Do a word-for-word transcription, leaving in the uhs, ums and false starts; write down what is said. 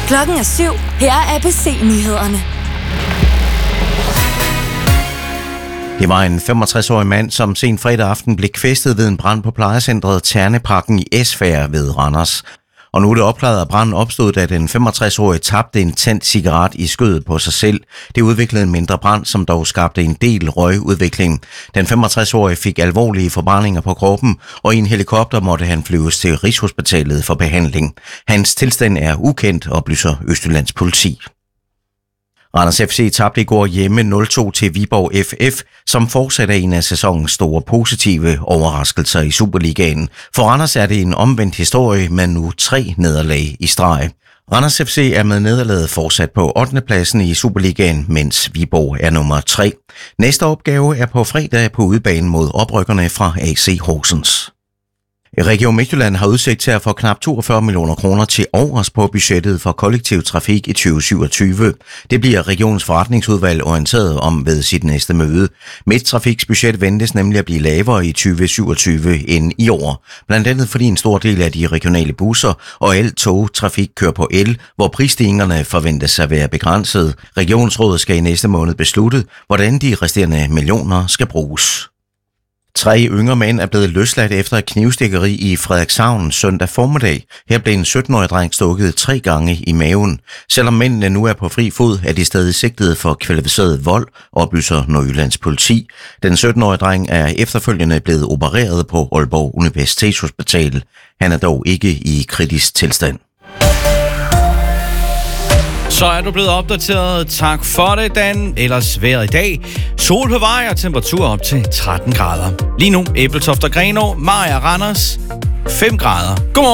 Klokken er syv. Her er A B C-nyhederne. Det var en femogtres-årig mand, som sent fredag aften blev kvæstet ved en brand på plejecentret Terneparken i Esbjerg ved Randers. Og nu er det opklaret, at branden opstod, da den femogtres-årige tabte en tændt cigaret i skødet på sig selv. Det udviklede en mindre brand, som dog skabte en del røgudvikling. Den femogtres-årige fik alvorlige forbrændinger på kroppen, og i en helikopter måtte han flyves til Rigshospitalet for behandling. Hans tilstand er ukendt, oplyser Østjyllands politi. Randers F C tabte i går hjemme nul to til Viborg F F, som fortsat er en af sæsonens store positive overraskelser i Superligaen. For Randers er det en omvendt historie med nu tre nederlag i streg. Randers F C er med nederlaget fortsat på ottende pladsen i Superligaen, mens Viborg er nummer tre. Næste opgave er på fredag på udebane mod oprykkerne fra A C Horsens. Region Midtjylland har udsigt til at få knap toogfyrre millioner kroner til overs på budgettet for kollektiv trafik i tyve syvogtyve. Det bliver regionens forretningsudvalg orienteret om ved sit næste møde. Midttrafiks budget ventes nemlig at blive lavere i tyve syvogtyve end i år. Blandt andet fordi en stor del af de regionale busser og al togtrafik kører på el, hvor prisstigningerne forventes at være begrænset. Regionsrådet skal i næste måned beslutte, hvordan de resterende millioner skal bruges. Tre yngre mænd er blevet løsladt efter et knivstikkeri i Frederikshavn søndag formiddag. Her blev en sytten-årig dreng stukket tre gange i maven. Selvom mændene nu er på fri fod, er de stadig sigtet for kvalificeret vold, oplyser Nordjyllands politi. Den sytten-årige dreng er efterfølgende blevet opereret på Aalborg Universitetshospital. Han er dog ikke i kritisk tilstand. Så er du blevet opdateret. Tak for det, Dan. Ellers vejret i dag. Sol på vej og temperatur op til tretten grader. Lige nu, Ebeltoft og Grenaa, Mariager, Randers, fem grader. Godmorgen.